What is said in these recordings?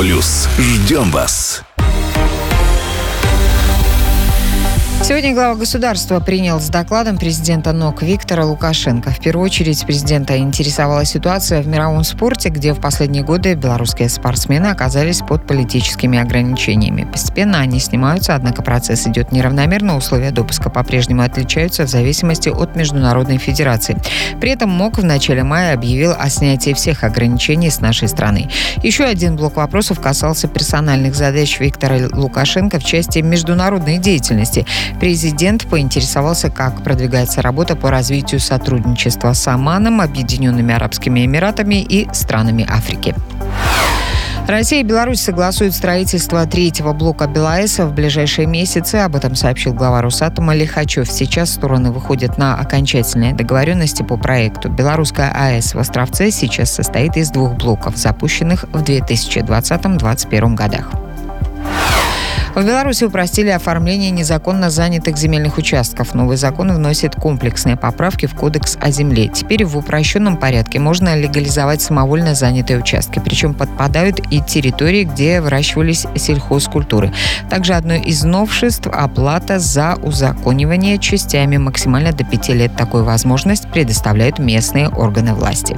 Ждем вас. Сегодня глава государства принял с докладом президента НОК Виктора Лукашенко. В первую очередь президента интересовала ситуация в мировом спорте, где в последние годы белорусские спортсмены оказались под политическими ограничениями. Постепенно они снимаются, однако процесс идет неравномерно, условия допуска по-прежнему отличаются в зависимости от международной федерации. При этом МОК в начале мая объявил о снятии всех ограничений с нашей страны. Еще один блок вопросов касался персональных задач Виктора Лукашенко в части международной деятельности. Президент поинтересовался, как продвигается работа по развитию сотрудничества с Оманом, Объединенными Арабскими Эмиратами и странами Африки. Россия и Беларусь согласуют строительство третьего блока БелАЭСа в ближайшие месяцы. Об этом сообщил глава Росатома Лихачев. Сейчас стороны выходят на окончательные договоренности по проекту. Белорусская АЭС в Островце сейчас состоит из двух блоков, запущенных в 2020-2021 годах. В Беларуси упростили оформление незаконно занятых земельных участков. Новый закон вносит комплексные поправки в Кодекс о земле. Теперь в упрощенном порядке можно легализовать самовольно занятые участки. Причем подпадают и территории, где выращивались сельхозкультуры. Также одно из новшеств – оплата за узаконивание частями. Максимально до 5 лет такую возможность предоставляют местные органы власти.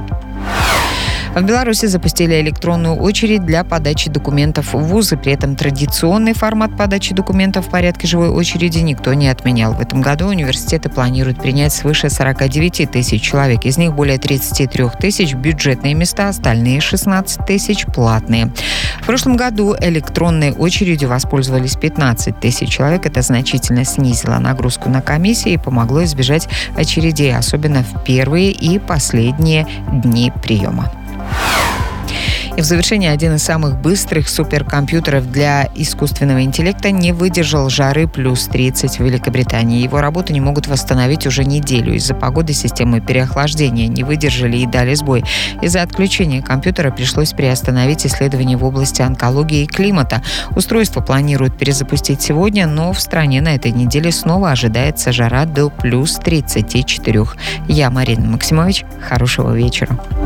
В Беларуси запустили электронную очередь для подачи документов в вузы. При этом традиционный формат подачи документов в порядке живой очереди никто не отменял. В этом году университеты планируют принять свыше 49 тысяч человек. Из них более 33 тысяч бюджетные места, остальные 16 тысяч платные. В прошлом году электронной очередью воспользовались 15 тысяч человек. Это значительно снизило нагрузку на комиссии и помогло избежать очередей, особенно в первые и последние дни приема. И в завершение, один из самых быстрых суперкомпьютеров для искусственного интеллекта не выдержал жары плюс 30 в Великобритании. Его работу не могут восстановить уже неделю. Из-за погоды системы переохлаждения не выдержали и дали сбой. Из-за отключения компьютера пришлось приостановить исследования в области онкологии и климата. Устройство планируют перезапустить сегодня, но в стране на этой неделе снова ожидается жара до плюс 34. Я Марина Максимович. Хорошего вечера.